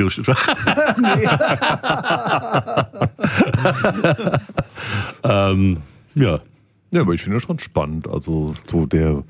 eingerichtet war. Ja. Ja, aber ich finde das schon spannend. Also so der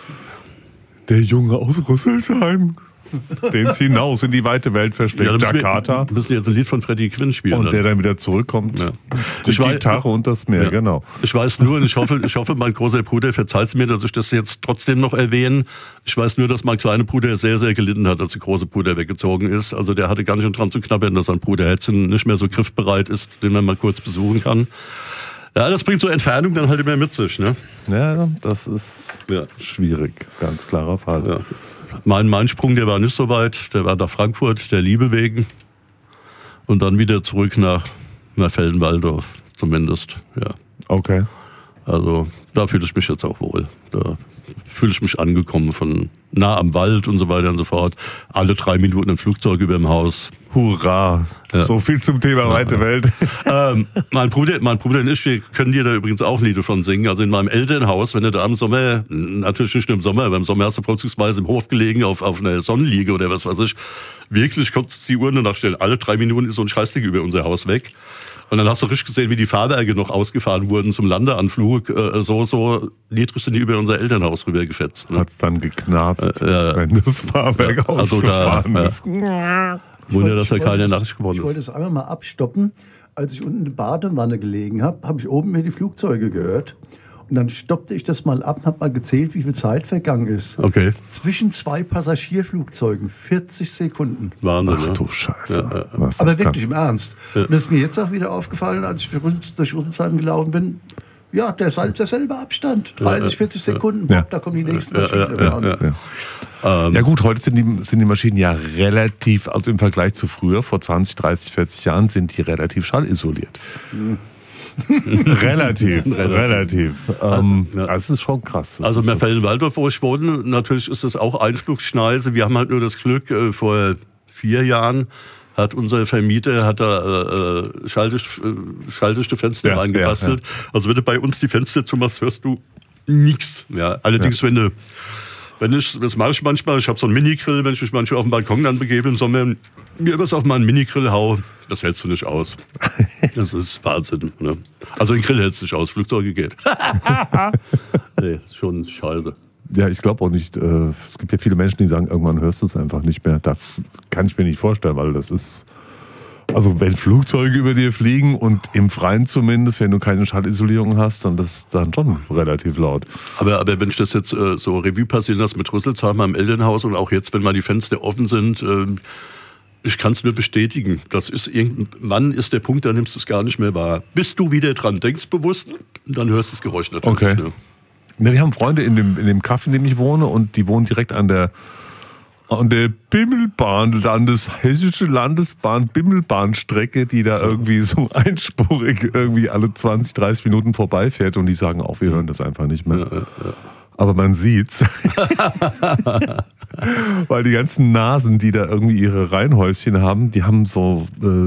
Junge aus Rüsselsheim, den es hinaus in die weite Welt verschlägt, Jakarta. Wir müssen jetzt ein Lied von Freddie Quinn spielen. Und der dann wieder zurückkommt. Ja. Die Gitarre und das Meer, genau. Ich weiß nur, und ich hoffe, mein großer Bruder verzeiht es mir, dass ich das jetzt trotzdem noch erwähne. Ich weiß nur, dass mein kleiner Bruder sehr, sehr gelitten hat, als der große Bruder weggezogen ist. Also der hatte gar nicht dran zu knabbern, dass sein Bruder Hetzen nicht mehr so griffbereit ist, den man mal kurz besuchen kann. Ja, das bringt so Entfernung dann halt immer mit sich, ne? Ja, das ist schwierig. Ganz klarer Fall. Ja. Mein Sprung, der war nicht so weit. Der war nach Frankfurt, der Liebe wegen. Und dann wieder zurück nach Felden-Walldorf, zumindest. Ja. Okay. Also da fühle ich mich jetzt auch wohl. Da fühle ich mich angekommen, von nah am Wald und so weiter und so fort. Alle 3 Minuten ein Flugzeug über dem Haus. Hurra! Ja. So viel zum Thema weite Welt. Mein Bruder und ich, wir können dir da übrigens auch Lieder von singen. Also in meinem Elternhaus, wenn du da im Sommer, natürlich nicht nur im Sommer, aber im Sommer hast du vorzugsweise im Hof gelegen, auf einer Sonnenliege oder was weiß ich, wirklich konntest du die Uhr nur nachstellen. Alle 3 Minuten ist so ein Scheißding über unser Haus weg. Und dann hast du richtig gesehen, wie die Fahrwerke noch ausgefahren wurden zum Landeanflug. So niedrig sind die über unser Elternhaus rübergefetzt. Ne? Hat's dann geknarzt, wenn das Fahrwerk ausgefahren ist. Wunder, dass da keine Nachricht geworden ist. Ich wollte es einmal mal abstoppen. Als ich unten in der Badewanne gelegen habe, habe ich oben mir die Flugzeuge gehört. Und dann stoppte ich das mal ab und habe mal gezählt, wie viel Zeit vergangen ist. Okay. Zwischen 2 Passagierflugzeugen 40 Sekunden. Wahnsinn. Ach du Scheiße. Ja. Aber wirklich im Ernst. Ja. Und das ist mir jetzt auch wieder aufgefallen, als ich durch Rüsselsheim gelaufen bin. Ja, derselbe Abstand. 30, 40 Sekunden. Ja. Da kommen die nächsten Maschinen. Ja gut, heute sind die Maschinen ja relativ, also im Vergleich zu früher, vor 20, 30, 40 Jahren, sind die relativ schallisoliert. Relativ. Das ist schon krass. Also in Felden-Walldorf, wo ich wohne, natürlich ist das auch Einflugschneise. Wir haben halt nur das Glück, vor 4 Jahren hat unser Vermieter da schalldichte Fenster reingebastelt. Ja. Also wenn du bei uns die Fenster zumachst, hörst du nichts. Ja, allerdings das mache ich manchmal, ich habe so einen Minigrill, wenn ich mich manchmal auf dem Balkon dann begebe im Sommer, mir was auf meinen Minigrill hau, das hältst du nicht aus. Das ist Wahnsinn. Ne? Also den Grill hältst du nicht aus, Flugzeuge geht. Nee, ist schon scheiße. Ja, ich glaube auch nicht, es gibt ja viele Menschen, die sagen, irgendwann hörst du es einfach nicht mehr. Das kann ich mir nicht vorstellen, weil das ist, also wenn Flugzeuge über dir fliegen und im Freien zumindest, wenn du keine Schallisolierung hast, dann das ist dann schon relativ laut. Aber wenn ich das jetzt so Revue passieren lasse mit Rüsselsheim am Elternhaus und auch jetzt, wenn mal die Fenster offen sind, ich kann es nur bestätigen. Das ist wann ist der Punkt, da nimmst du es gar nicht mehr wahr. Bis du wieder dran denkst bewusst, dann hörst du das Geräusch natürlich. Okay. Ne? Ja, wir haben Freunde in dem Kaff, in dem ich wohne, und die wohnen direkt an der Bimmelbahn, hessische Landesbahn, Bimmelbahnstrecke, die da irgendwie so einspurig irgendwie alle 20, 30 Minuten vorbeifährt, und die sagen auch, wir hören das einfach nicht mehr. Ja. Aber man sieht's. Weil die ganzen Nasen, die da irgendwie ihre Reihenhäuschen haben, die haben so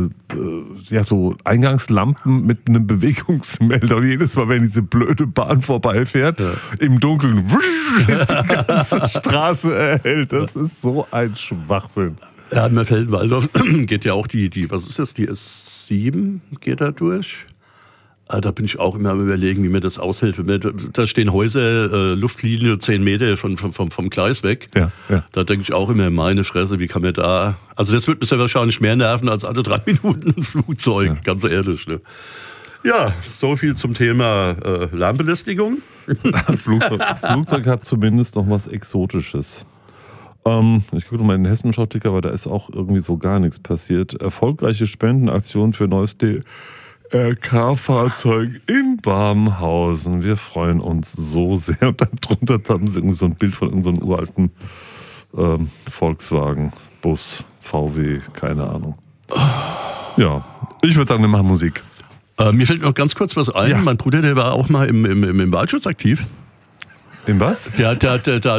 Eingangslampen mit einem Bewegungsmelder. Und jedes Mal, wenn diese blöde Bahn vorbeifährt, im Dunkeln ist die ganze Straße erhellt. Das ist so ein Schwachsinn. Ja, in Felden-Walldorf geht ja auch die was ist das, die S7 geht da durch. Da bin ich auch immer am Überlegen, wie mir das aushält. Da stehen Häuser, Luftlinie 10 Meter vom Gleis weg. Ja. Da denke ich auch immer, meine Fresse, wie kann man da... Also das wird mich ja wahrscheinlich mehr nerven als alle 3 Minuten ein Flugzeug, ganz ehrlich. Ne? Ja, so viel zum Thema Lärmbelästigung. Flugzeug hat zumindest noch was Exotisches. Ich gucke mal in den Hessenschau-Ticker, aber da ist auch irgendwie so gar nichts passiert. Erfolgreiche Spendenaktion für neues DRK-Fahrzeug in Barmhausen. Wir freuen uns so sehr. Und dann drunter haben sie irgendwie so ein Bild von irgendeinem uralten Volkswagen-Bus, VW, keine Ahnung. Ja, ich würde sagen, wir machen Musik. Mir fällt noch ganz kurz was ein. Ja. Mein Bruder, der war auch mal im Waldschutz aktiv. In was? Der hat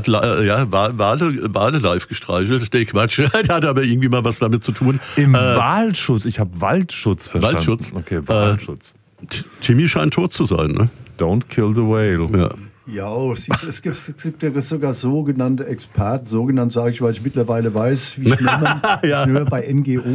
Wale live gestreichelt. Der Quatsch. Der hat aber irgendwie mal was damit zu tun. Im Walschutz? Ich habe Waldschutz verstanden. Waldschutz? Okay, Waldschutz. Timmy scheint tot zu sein, ne? Don't kill the whale. Ja. Ja, es gibt ja sogar sogenannte Experten, sage ich, weil ich mittlerweile weiß, wie schnell man bei NGO